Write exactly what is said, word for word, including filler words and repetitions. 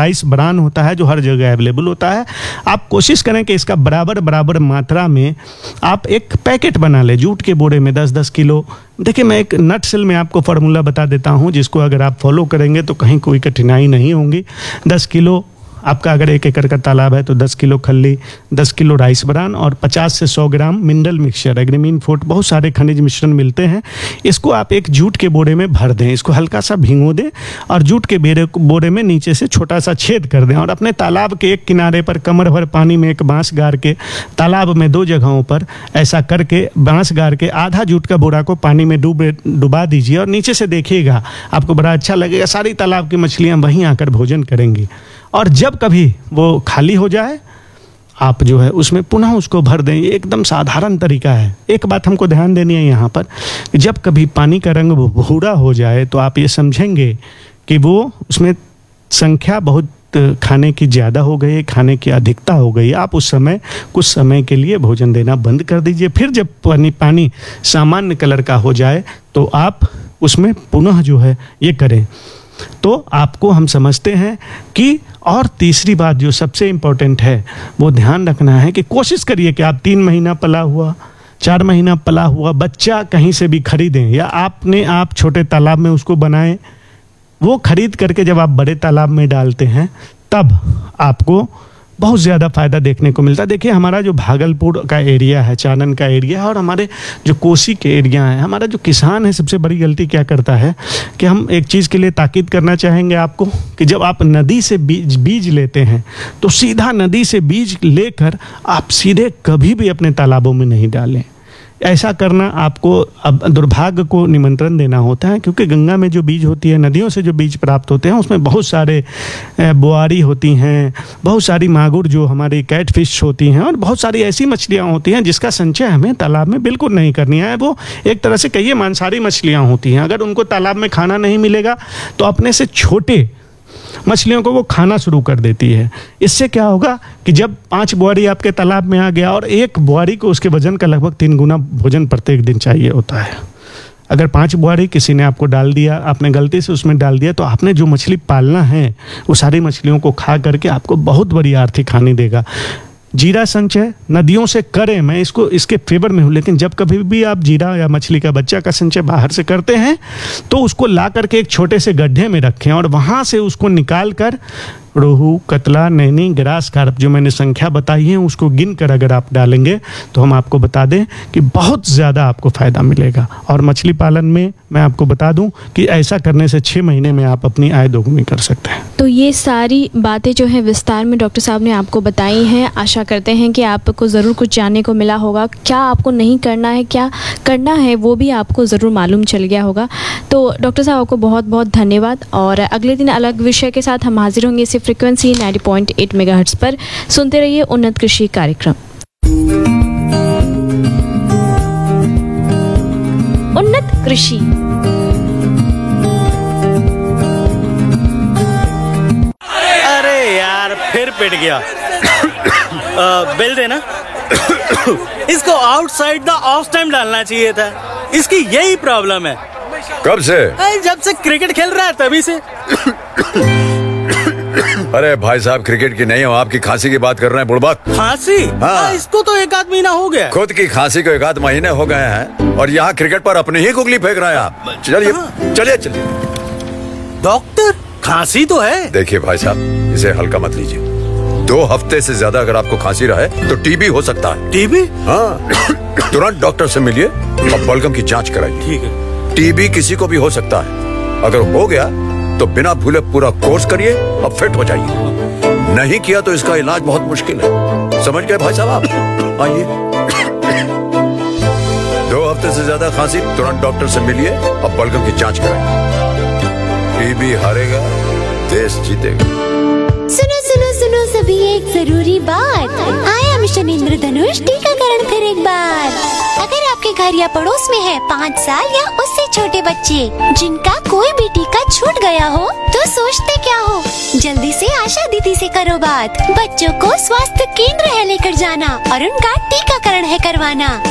Rice bran होता है जो हर जगह अवेलेबल होता है। आप कोशिश करें कि इसका बराबर बराबर मात्रा में आप एक पैकेट बना लें जूट के बोरे में, दस दस किलो। देखिए, मैं एक नटसेल में आपको फार्मूला बता देता हूँ जिसको अगर आप फॉलो करेंगे तो कहीं कोई कठिनाई नहीं होगी। दस किलो आपका अगर एक एकड़ का तालाब है तो दस किलो खल्ली, दस किलो राइस ब्रान और पचास से सौ ग्राम मिनरल मिक्सचर, एग्रीमीन फोर्ट, बहुत सारे खनिज मिश्रण मिलते हैं। इसको आप एक जूट के बोरे में भर दें, इसको हल्का सा भिगो दें और जूट के बेरे बोरे में नीचे से छोटा सा छेद कर दें और अपने तालाब के एक किनारे पर कमर भर पानी में एक बांस गाड़ के तालाब में दो जगहों पर ऐसा करके बांस गाड़ के आधा जूट का बोरा को पानी में डूबे डुबा दीजिए और नीचे से देखिएगा, आपको बड़ा अच्छा लगेगा। सारी तालाब की मछलियाँ वहीं आकर भोजन करेंगी और जब कभी वो खाली हो जाए आप जो है उसमें पुनः उसको भर दें। ये एकदम साधारण तरीका है। एक बात हमको ध्यान देनी है यहाँ पर, जब कभी पानी का रंग भूरा हो जाए तो आप ये समझेंगे कि वो उसमें संख्या बहुत खाने की ज़्यादा हो गई, खाने की अधिकता हो गई। आप उस समय कुछ समय के लिए भोजन देना बंद कर दीजिए। फिर जब पानी पानी सामान्य कलर का हो जाए तो आप उसमें पुनः जो है ये करें। तो आपको हम समझते हैं कि और तीसरी बात जो सबसे इम्पोर्टेंट है वो ध्यान रखना है कि कोशिश करिए कि आप तीन महीना पला हुआ, चार महीना पला हुआ बच्चा कहीं से भी खरीदें या आपने आप छोटे तालाब में उसको बनाएं। वो खरीद करके जब आप बड़े तालाब में डालते हैं तब आपको बहुत ज़्यादा फ़ायदा देखने को मिलता है। देखिए, हमारा जो भागलपुर का एरिया है, चानन का एरिया है और हमारे जो कोसी के एरिया है, हमारा जो किसान है सबसे बड़ी गलती क्या करता है कि हम एक चीज़ के लिए ताकीद करना चाहेंगे आपको कि जब आप नदी से बीज बीज लेते हैं तो सीधा नदी से बीज लेकर आप सीधे कभी भी अपने तालाबों में नहीं डालें। ऐसा करना आपको अब दुर्भाग्य को निमंत्रण देना होता है, क्योंकि गंगा में जो बीज होती है, नदियों से जो बीज प्राप्त होते हैं उसमें बहुत सारे बोआरी होती हैं, बहुत सारी मागुर जो हमारी कैट फिश होती हैं और बहुत सारी ऐसी मछलियां होती हैं जिसका संचय हमें तालाब में बिल्कुल नहीं करनी है। वो एक तरह से कहिए मांसाहारी मछलियां होती हैं। अगर उनको तालाब में खाना नहीं मिलेगा तो अपने से छोटे मछलियों को वो खाना शुरू कर देती है। इससे क्या होगा कि जब पांच बुआरी आपके तालाब में आ गया और एक बुआरी को उसके वजन का लगभग तीन गुना भोजन प्रत्येक दिन चाहिए होता है। अगर पांच बुआरी किसी ने आपको डाल दिया, आपने गलती से उसमें डाल दिया, तो आपने जो मछली पालना है वो सारी मछलियों को खा करके आपको बहुत बड़ी आर्थिक हानि देगा। जीरा संचय नदियों से करें, मैं इसको इसके फेवर में हूँ, लेकिन जब कभी भी आप जीरा या मछली का बच्चा का संचय बाहर से करते हैं तो उसको ला करके एक छोटे से गड्ढे में रखें और वहाँ से उसको निकाल कर रोहू, कतला, नैनी, ग्रास कार्प जो मैंने संख्या बताई है उसको गिन कर अगर आप डालेंगे तो हम आपको बता दें कि बहुत ज़्यादा आपको फ़ायदा मिलेगा। और मछली पालन में मैं आपको बता दूं कि ऐसा करने से छः महीने में आप अपनी आय दोगुनी कर सकते हैं। तो ये सारी बातें जो है विस्तार में डॉक्टर साहब ने आपको बताई हैं। आशा करते हैं कि आपको ज़रूर कुछ जानने को मिला होगा। क्या आपको नहीं करना है, क्या करना है, वो भी आपको ज़रूर मालूम चल गया होगा। तो डॉक्टर साहब आपको बहुत बहुत धन्यवाद और अगले दिन अलग विषय के साथ हम हाजिर होंगे इसी फ्रीक्वेंसी नब्बे पॉइंट आठ मेगाहर्ट्ज़ पर। सुनते रहिए उन्नत कृषि कार्यक्रम। उन्नत कृषि। अरे यार फिर पिट गया। आ, बिल देना। इसको आउटसाइड द ऑफ टाइम डालना चाहिए था। इसकी यही प्रॉब्लम है। कब से? जब से क्रिकेट खेल रहा है तभी से। अरे भाई साहब, क्रिकेट की नहीं हो, आपकी खांसी की बात कर रहे हैं बुढ़बा। खांसी? हाँ। इसको तो एक आध महीना हो गया। खुद की खांसी को एक आध महीने हो गए हैं और यहाँ क्रिकेट पर अपनी ही गुगली फेंक रहे हैं आप। चलिए चलिए चलिए। डॉक्टर, खांसी तो है। देखिए भाई साहब, इसे हल्का मत लीजिए। दो हफ्ते से ज्यादा अगर आपको खांसी रहे तो टीबी हो सकता है। टीबी? हाँ, तुरंत डॉक्टर से मिलिए और बलगम की जांच कराइए। ठीक है। टीबी किसी को भी हो सकता है। अगर हो गया तो बिना भूले पूरा कोर्स करिए और फिट हो जाइए। नहीं किया तो इसका इलाज बहुत मुश्किल है। समझ गए भाई साहब आप? आइए। दो हफ्ते से ज्यादा खांसी, तुरंत डॉक्टर से मिलिए और बलगम की जांच कराइए। टीबी हारेगा, देश जीतेगा। सुनो सुनो सुनो सभी, एक जरूरी बात। आया मिशन इंद्रधनुष टीकाकरण फिर एक बार। अगर आपके घर या पड़ोस में है पाँच साल या उससे छोटे बच्चे जिनका कोई भी टीका छूट गया हो तो सोचते क्या हो, जल्दी से आशा दीदी से करो बात। बच्चों को स्वास्थ्य केंद्र है लेकर जाना और उनका टीकाकरण है करवाना।